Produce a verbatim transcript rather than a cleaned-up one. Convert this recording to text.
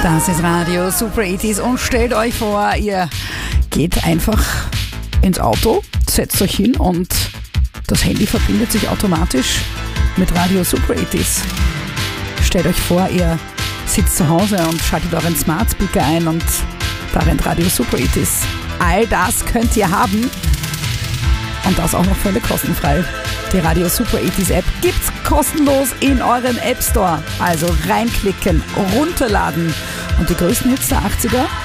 Das ist Radio Super achtziger und stellt euch vor, ihr geht einfach ins Auto, setzt euch hin und das Handy verbindet sich automatisch mit Radio Super achtziger. Stellt euch vor, ihr sitzt zu Hause und schaltet euren Smart Speaker ein und da rennt Radio Super achtziger. All das könnt ihr haben und das auch noch völlig kostenfrei. Die Radio Super achtziger App gibt's kostenlos in euren App Store. Also reinklicken, runterladen und die größten Hits der achtziger